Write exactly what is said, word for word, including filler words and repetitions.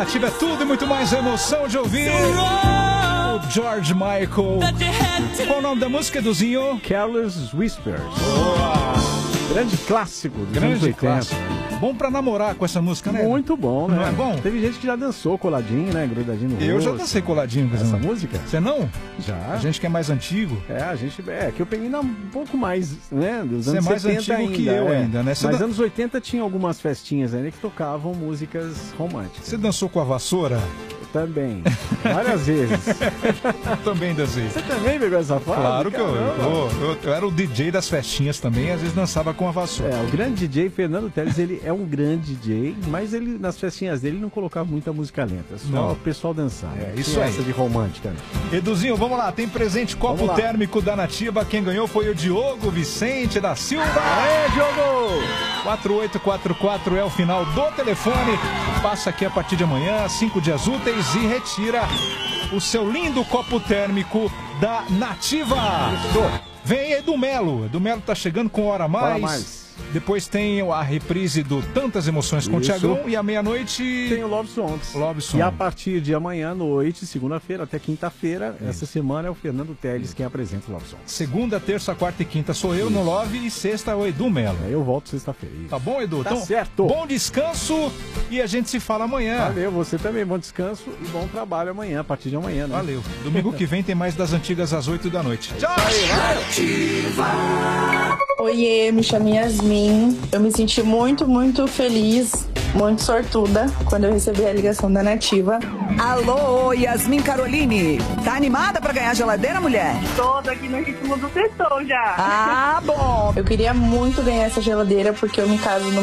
Nativa é tudo e muito mais emoção de ouvir o George Michael. Qual o nome da música, Eduzinho? Careless Whispers. Boa. Grande clássico dos Grande anos oitenta. clássico. Bom pra namorar com essa música, né? Muito bom, né? Não é bom? Teve gente que já dançou coladinho, né? Grudadinho no rosto. Eu já dancei coladinho com essa, essa música. Você não? Já. A gente que é mais antigo. É, a gente... É, que eu peguei na, um pouco mais, né? Dos Você anos é mais setenta antigo ainda, que eu é. ainda, né? Você Mas dan- anos oitenta tinha algumas festinhas ainda que tocavam músicas românticas. Você dançou com a vassoura? Também. Várias vezes. Também dancei. Você também pegou essa fase? Claro que eu, Caramba. eu, eu, eu era o D J das festinhas também, às vezes dançava com a vassoura. É, o grande D J Fernando Teles, ele é um grande D J, mas ele nas festinhas dele não colocava muita música lenta, só Não. o pessoal dançar. É, né? isso Tinha aí. essa de romântica. Né? Eduzinho, vamos lá, tem presente copo Vamos lá. térmico da Nativa. Quem ganhou foi o Diogo Vicente da Silva. Aê, Diogo! quatro oito quatro quatro é o final do telefone. Passa aqui a partir de amanhã, cinco dias úteis, e retira o seu lindo copo térmico da Nativa. Vem Edu Melo. Edu Melo tá chegando com Hora Mais. Hora Mais. Depois tem a reprise do Tantas Emoções com o Isso. Tiagão. E à meia-noite Tem o Love Songs. Love Song. E a partir de amanhã à noite, segunda-feira até quinta-feira, essa semana é o Fernando Teles quem apresenta o Love Songs. Segunda, terça, quarta e quinta sou eu no Love. E sexta é o Edu Melo. Aí eu volto sexta-feira. Tá bom, Edu? Tá certo. Bom descanso e a gente se fala amanhã. Valeu, você também. Bom descanso e bom trabalho amanhã, a partir de amanhã, né? Valeu. Domingo que vem tem mais das antigas às oito da noite. Tchau! Oiê, me chamo Yasmin. Eu me senti muito, muito feliz, muito sortuda quando eu recebi a ligação da Nativa. Alô, Yasmin Caroline. Tá animada pra ganhar geladeira, mulher? Tô aqui no ritmo do sextou já. Ah, bom. Eu queria muito ganhar essa geladeira porque eu me caso no